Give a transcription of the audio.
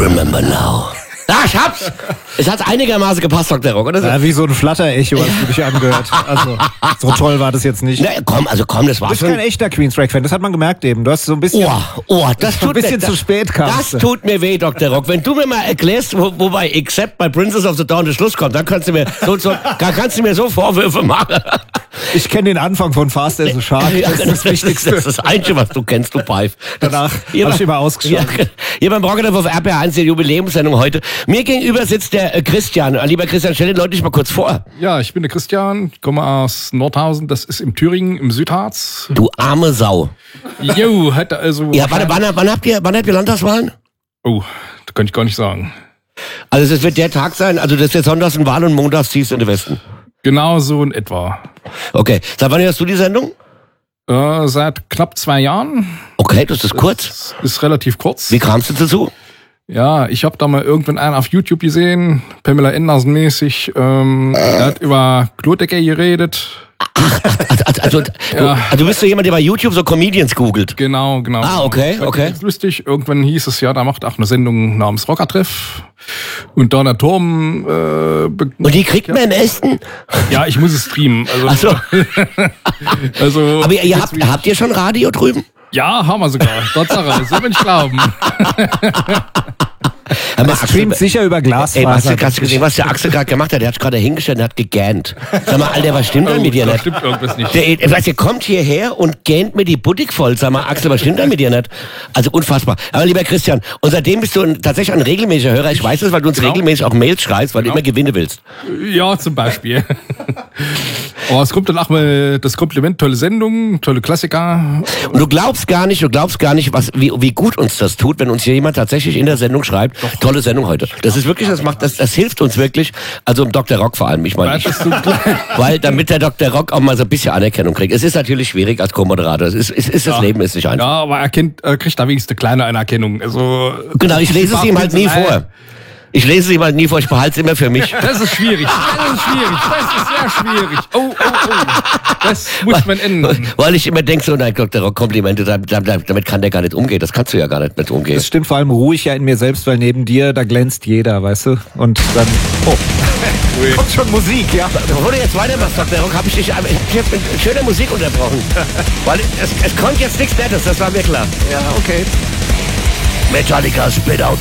remember now. Ah, ich hab's! Es hat einigermaßen gepasst, Dr. Rock, oder? Ja, wie so ein Flatter-Echo hast du dich angehört. Also, so toll war das jetzt nicht. Na, komm, das Du war's bist schon. kein echter Queensrÿche-Fan, das hat man gemerkt eben. Du hast so ein bisschen... Das tut ein bisschen mir, zu spät kamst Das du. tut mir weh, Dr. Rock. Wenn du mir mal erklärst, wobei Except bei Princess of the Dawn der Schluss kommt, dann kannst du mir so Vorwürfe machen. Ich kenne den Anfang von Fast as a Shark. Ja, Das ist das Wichtigste. Das ist das Einzige, was du kennst, du Pfeif. Danach habe ich immer ausgeschaut. Hier beim Rocket auf RPR1, der Jubiläumssendung heute. Mir gegenüber sitzt der Christian. Lieber Christian, stell den Leuten dich mal kurz vor. Ja, ich bin der Christian, ich komme aus Nordhausen, das ist im Thüringen, im Südharz. Du arme Sau. Jo, hatte also... Ja, wann habt ihr Landtagswahlen? Oh, das kann ich gar nicht sagen. Also es wird der Tag sein, also das ist jetzt sonntags eine Wahl und montags ziehst du in den Westen. Genau so in etwa. Okay, seit wann hörst du die Sendung? Seit knapp 2 Jahren. Okay, das ist kurz. Das ist relativ kurz. Wie kamst du dazu? Ja, ich habe da mal irgendwann einen auf YouTube gesehen, Pamela Anderson mäßig. Er hat über Klodecker geredet. Also du bist so jemand, der bei YouTube so Comedians googelt. Genau. Ah, okay. Das ist lustig. Irgendwann hieß es ja, da macht auch eine Sendung namens Rockertreff. Und da der Turm... Und die kriegt man im Esten? Ja, ich muss es streamen. Ach so. Also, Aber habt ihr schon Radio drüben? ja, haben wir sogar. Tatsache, so will ich glauben. Er streamt sicher über Ey, Glasfaser. hast du gesehen, was der Axel gerade gemacht hat? Der hat gerade hingestellt und hat gegähnt. Sag mal, Alter, was stimmt denn mit dir Da nicht? stimmt irgendwas nicht. Der kommt hierher und gähnt mir die Boutique voll. Sag mal, Axel, was stimmt denn mit dir nicht? Also unfassbar. Aber lieber Christian, und seitdem bist du tatsächlich ein regelmäßiger Hörer. Ich weiß das, weil du uns regelmäßig auch Mails schreibst, weil du immer Gewinne willst. Ja, zum Beispiel. Aber es kommt dann auch mal das Kompliment, tolle Sendung, tolle Klassiker. Und du glaubst gar nicht, wie gut uns das tut, wenn uns hier jemand tatsächlich in der Sendung schreibt, tolle Sendung heute. Das ist wirklich, das hilft uns wirklich, also um Dr. Rock vor allem, weil damit der Dr. Rock auch mal so ein bisschen Anerkennung kriegt. Es ist natürlich schwierig als Co-Moderator, das Leben ist nicht einfach. Ja, aber er kriegt da wenigstens eine kleine Anerkennung. Also, Genau, ich lese es ihm halt nie vor. Ich behalte es immer für mich. Das ist schwierig. Das ist sehr schwierig. Oh. Das muss man ändern. Weil ich immer denke, so, nein, Dr. Rock, Komplimente, damit kann der gar nicht umgehen. Das kannst du ja gar nicht mit umgehen. Das stimmt vor allem ruhig ja in mir selbst, weil neben dir, da glänzt jeder, weißt du? Und dann... Oh. Kommt schon Musik, ja. Bevor du jetzt weitermachst, Dr. Rock, habe ich dich jetzt mit schöner Musik unterbrochen. Weil es kommt jetzt nichts Nettes, das war mir klar. Ja, okay. Metallica Spit Out